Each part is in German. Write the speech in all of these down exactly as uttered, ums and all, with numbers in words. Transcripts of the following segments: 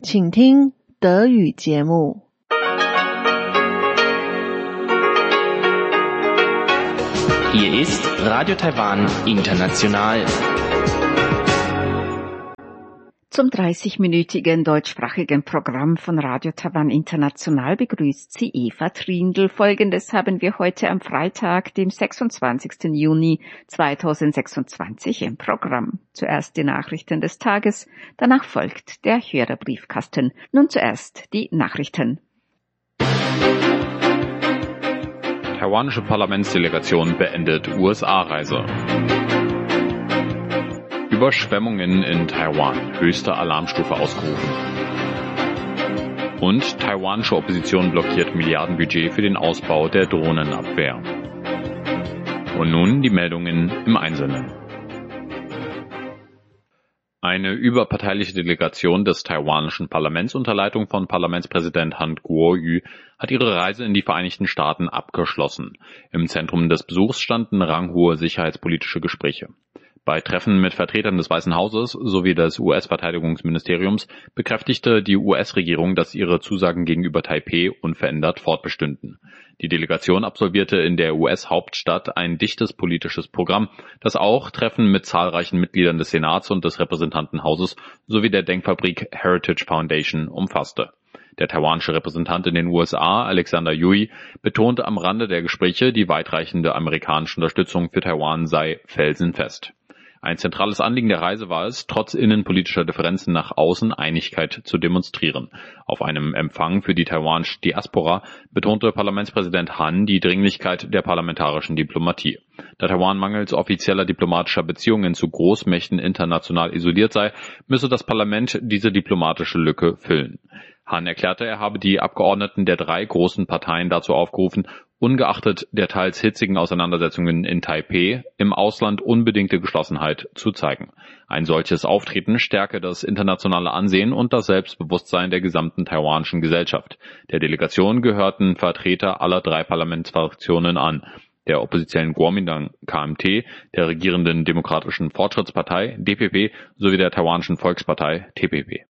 请听德语节目。 Hier ist Radio Taiwan International. Zum dreißigminütigen deutschsprachigen Programm von Radio Taiwan International begrüßt sie Eva Trindl. Folgendes haben wir heute am Freitag, dem sechsundzwanzigsten Juni zweitausendsechsundzwanzig im Programm. Zuerst die Nachrichten des Tages, danach folgt der Hörerbriefkasten. Nun zuerst die Nachrichten. Taiwanische Parlamentsdelegation beendet U S A-Reise. Überschwemmungen in Taiwan, höchste Alarmstufe ausgerufen. Und taiwanische Opposition blockiert Milliardenbudget für den Ausbau der Drohnenabwehr. Und nun die Meldungen im Einzelnen. Eine überparteiliche Delegation des taiwanischen Parlaments unter Leitung von Parlamentspräsident Han Kuo-yu hat ihre Reise in die Vereinigten Staaten abgeschlossen. Im Zentrum des Besuchs standen ranghohe sicherheitspolitische Gespräche. Bei Treffen mit Vertretern des Weißen Hauses sowie des U S-Verteidigungsministeriums bekräftigte die U S-Regierung, dass ihre Zusagen gegenüber Taipeh unverändert fortbestünden. Die Delegation absolvierte in der U S-Hauptstadt ein dichtes politisches Programm, das auch Treffen mit zahlreichen Mitgliedern des Senats und des Repräsentantenhauses sowie der Denkfabrik Heritage Foundation umfasste. Der taiwanische Repräsentant in den U S A, Alexander Yui, betonte am Rande der Gespräche, die weitreichende amerikanische Unterstützung für Taiwan sei felsenfest. Ein zentrales Anliegen der Reise war es, trotz innenpolitischer Differenzen nach außen Einigkeit zu demonstrieren. Auf einem Empfang für die taiwanische Diaspora betonte Parlamentspräsident Han die Dringlichkeit der parlamentarischen Diplomatie. Da Taiwan mangels offizieller diplomatischer Beziehungen zu Großmächten international isoliert sei, müsse das Parlament diese diplomatische Lücke füllen. Han erklärte, er habe die Abgeordneten der drei großen Parteien dazu aufgerufen, ungeachtet der teils hitzigen Auseinandersetzungen in Taipeh im Ausland unbedingte Geschlossenheit zu zeigen. Ein solches Auftreten stärke das internationale Ansehen und das Selbstbewusstsein der gesamten taiwanischen Gesellschaft. Der Delegation gehörten Vertreter aller drei Parlamentsfraktionen an, der oppositionellen Kuomintang K M T, der regierenden Demokratischen Fortschrittspartei D P P sowie der taiwanischen Volkspartei T P P.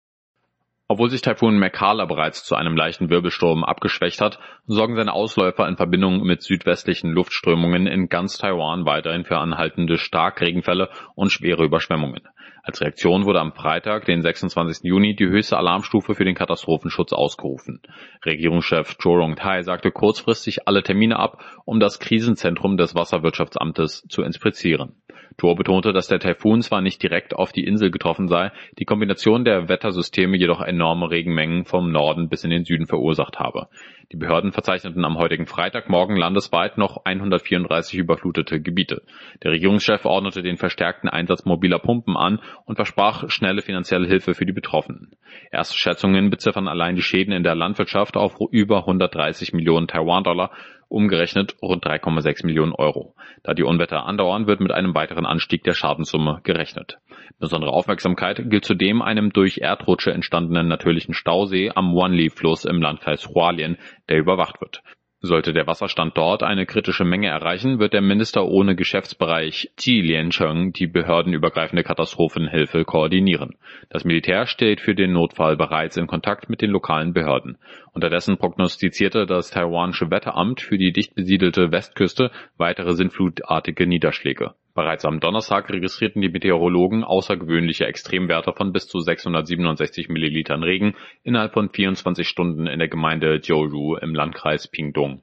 Obwohl sich Taifun Mekala bereits zu einem leichten Wirbelsturm abgeschwächt hat, sorgen seine Ausläufer in Verbindung mit südwestlichen Luftströmungen in ganz Taiwan weiterhin für anhaltende Starkregenfälle und schwere Überschwemmungen. Als Reaktion wurde am Freitag, den sechsundzwanzigsten Juni, die höchste Alarmstufe für den Katastrophenschutz ausgerufen. Regierungschef Cho Rong-tai sagte kurzfristig alle Termine ab, um das Krisenzentrum des Wasserwirtschaftsamtes zu inspizieren. Cho betonte, dass der Taifun zwar nicht direkt auf die Insel getroffen sei, die Kombination der Wettersysteme jedoch enorme Regenmengen vom Norden bis in den Süden verursacht habe. Die Behörden verzeichneten am heutigen Freitagmorgen landesweit noch hundertvierunddreißig überflutete Gebiete. Der Regierungschef ordnete den verstärkten Einsatz mobiler Pumpen an und versprach schnelle finanzielle Hilfe für die Betroffenen. Erste Schätzungen beziffern allein die Schäden in der Landwirtschaft auf über hundertdreißig Millionen Taiwan-Dollar, umgerechnet rund drei Komma sechs Millionen Euro. Da die Unwetter andauern, wird mit einem weiteren Anstieg der Schadenssumme gerechnet. Besondere Aufmerksamkeit gilt zudem einem durch Erdrutsche entstandenen natürlichen Stausee am Wanli-Fluss im Landkreis Hualien, der überwacht wird. Sollte der Wasserstand dort eine kritische Menge erreichen, wird der Minister ohne Geschäftsbereich Ji Liancheng die behördenübergreifende Katastrophenhilfe koordinieren. Das Militär steht für den Notfall bereits in Kontakt mit den lokalen Behörden. Unterdessen prognostizierte das taiwanische Wetteramt für die dicht besiedelte Westküste weitere sintflutartige Niederschläge. Bereits am Donnerstag registrierten die Meteorologen außergewöhnliche Extremwerte von bis zu sechshundertsiebenundsechzig Millilitern Regen innerhalb von vierundzwanzig Stunden in der Gemeinde Jiuzhou im Landkreis Pingtung.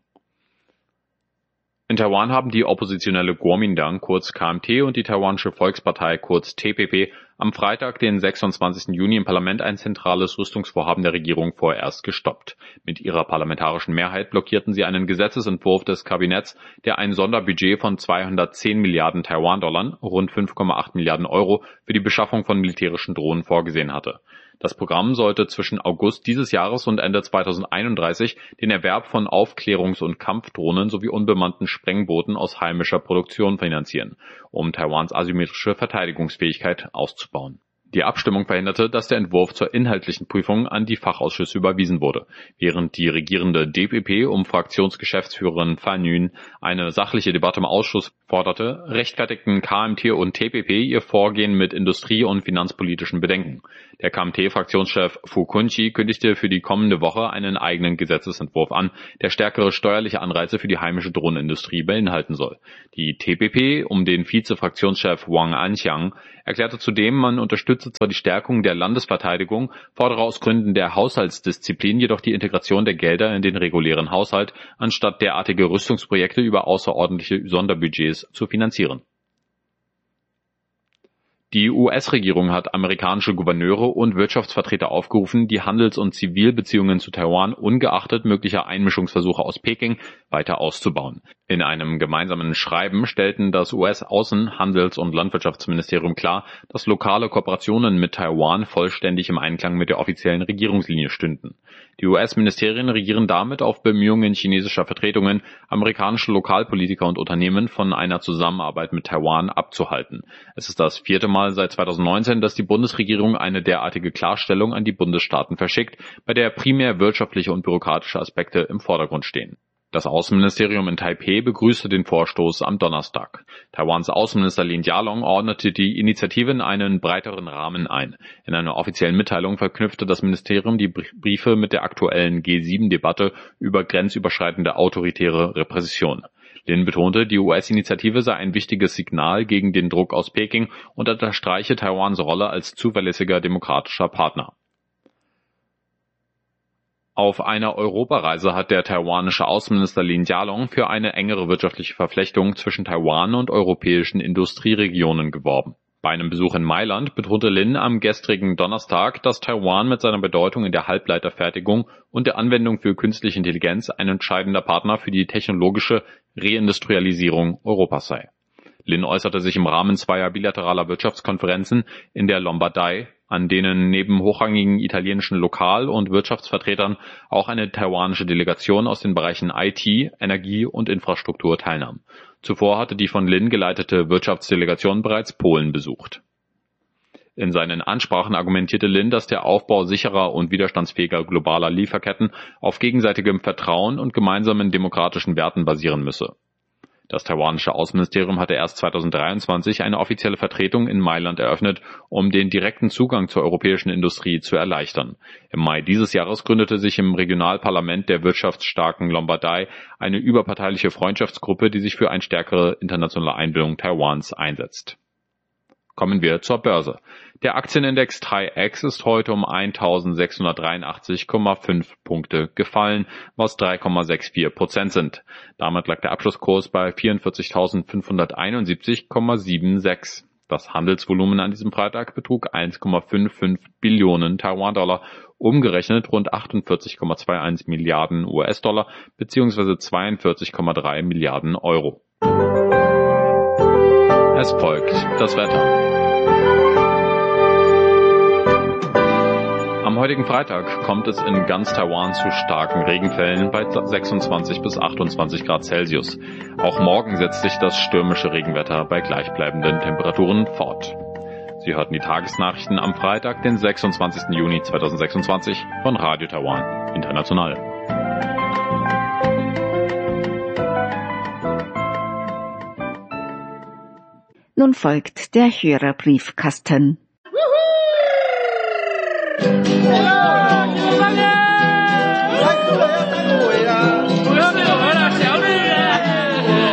In Taiwan haben die oppositionelle Kuomintang, kurz K M T, und die taiwanische Volkspartei, kurz T P P, am Freitag, den sechsundzwanzigsten Juni im Parlament ein zentrales Rüstungsvorhaben der Regierung vorerst gestoppt. Mit ihrer parlamentarischen Mehrheit blockierten sie einen Gesetzesentwurf des Kabinetts, der ein Sonderbudget von zweihundertzehn Milliarden Taiwan-Dollar, rund fünf Komma acht Milliarden Euro, für die Beschaffung von militärischen Drohnen vorgesehen hatte. Das Programm sollte zwischen August dieses Jahres und Ende zweitausendeinunddreißig den Erwerb von Aufklärungs- und Kampfdrohnen sowie unbemannten Sprengbooten aus heimischer Produktion finanzieren, um Taiwans asymmetrische Verteidigungsfähigkeit auszubauen. Die Abstimmung verhinderte, dass der Entwurf zur inhaltlichen Prüfung an die Fachausschüsse überwiesen wurde. Während die regierende D P P um Fraktionsgeschäftsführerin Fan Yun eine sachliche Debatte im Ausschuss forderte, rechtfertigten K M T und T P P ihr Vorgehen mit industrie- und finanzpolitischen Bedenken. Der K M T-Fraktionschef Fu Kunchi kündigte für die kommende Woche einen eigenen Gesetzesentwurf an, der stärkere steuerliche Anreize für die heimische Drohnenindustrie beinhalten soll. Die T P P um den Vize-Fraktionschef Wang Anxiang erklärte zudem, man unterstütze zwar die Stärkung der Landesverteidigung, fordere aus Gründen der Haushaltsdisziplin jedoch die Integration der Gelder in den regulären Haushalt, anstatt derartige Rüstungsprojekte über außerordentliche Sonderbudgets zu finanzieren. Die U S-Regierung hat amerikanische Gouverneure und Wirtschaftsvertreter aufgerufen, die Handels- und Zivilbeziehungen zu Taiwan ungeachtet möglicher Einmischungsversuche aus Peking weiter auszubauen. In einem gemeinsamen Schreiben stellten das U S-Außen-, Handels- und Landwirtschaftsministerium klar, dass lokale Kooperationen mit Taiwan vollständig im Einklang mit der offiziellen Regierungslinie stünden. Die U S-Ministerien reagieren damit auf Bemühungen chinesischer Vertretungen, amerikanische Lokalpolitiker und Unternehmen von einer Zusammenarbeit mit Taiwan abzuhalten. Es ist das vierte Mal seit zweitausendneunzehn, dass die Bundesregierung eine derartige Klarstellung an die Bundesstaaten verschickt, bei der primär wirtschaftliche und bürokratische Aspekte im Vordergrund stehen. Das Außenministerium in Taipeh begrüßte den Vorstoß am Donnerstag. Taiwans Außenminister Lin Jialong ordnete die Initiative in einen breiteren Rahmen ein. In einer offiziellen Mitteilung verknüpfte das Ministerium die Briefe mit der aktuellen G sieben Debatte über grenzüberschreitende autoritäre Repression. Lin betonte, die U S-Initiative sei ein wichtiges Signal gegen den Druck aus Peking und unterstreiche Taiwans Rolle als zuverlässiger demokratischer Partner. Auf einer Europareise hat der taiwanische Außenminister Lin Jialong für eine engere wirtschaftliche Verflechtung zwischen Taiwan und europäischen Industrieregionen geworben. Bei einem Besuch in Mailand betonte Lin am gestrigen Donnerstag, dass Taiwan mit seiner Bedeutung in der Halbleiterfertigung und der Anwendung für künstliche Intelligenz ein entscheidender Partner für die technologische Reindustrialisierung Europas sei. Lin äußerte sich im Rahmen zweier bilateraler Wirtschaftskonferenzen in der Lombardei, an denen neben hochrangigen italienischen Lokal- und Wirtschaftsvertretern auch eine taiwanische Delegation aus den Bereichen I T, Energie und Infrastruktur teilnahm. Zuvor hatte die von Lin geleitete Wirtschaftsdelegation bereits Polen besucht. In seinen Ansprachen argumentierte Lin, dass der Aufbau sicherer und widerstandsfähiger globaler Lieferketten auf gegenseitigem Vertrauen und gemeinsamen demokratischen Werten basieren müsse. Das taiwanische Außenministerium hatte erst zweitausenddreiundzwanzig eine offizielle Vertretung in Mailand eröffnet, um den direkten Zugang zur europäischen Industrie zu erleichtern. Im Mai dieses Jahres gründete sich im Regionalparlament der wirtschaftsstarken Lombardei eine überparteiliche Freundschaftsgruppe, die sich für eine stärkere internationale Einbindung Taiwans einsetzt. Kommen wir zur Börse. Der Aktienindex T A I X ist heute um eintausendsechshundertdreiundachtzig Komma fünf Punkte gefallen, was drei Komma vierundsechzig Prozent sind. Damit lag der Abschlusskurs bei vierundvierzigtausendfünfhunderteinundsiebzig Komma sechsundsiebzig. Das Handelsvolumen an diesem Freitag betrug eins Komma fünfundfünfzig Billionen Taiwan-Dollar, umgerechnet rund achtundvierzig Komma einundzwanzig Milliarden U S-Dollar bzw. zweiundvierzig Komma drei Milliarden Euro. Es folgt das Wetter. Am heutigen Freitag kommt es in ganz Taiwan zu starken Regenfällen bei sechsundzwanzig bis achtundzwanzig Grad Celsius. Auch morgen setzt sich das stürmische Regenwetter bei gleichbleibenden Temperaturen fort. Sie hörten die Tagesnachrichten am Freitag, den sechsundzwanzigsten Juni zweitausendsechsundzwanzig von Radio Taiwan International. Nun folgt der Hörerbriefkasten. Hallo,